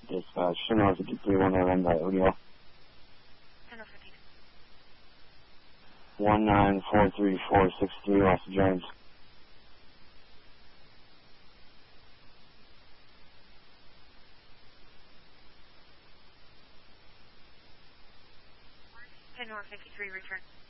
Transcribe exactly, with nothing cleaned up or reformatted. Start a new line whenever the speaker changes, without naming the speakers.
Dispatch, Chanel fifty-three, one November, audio. one nine four three four six three, Los Jones.
ten fifty-three, return.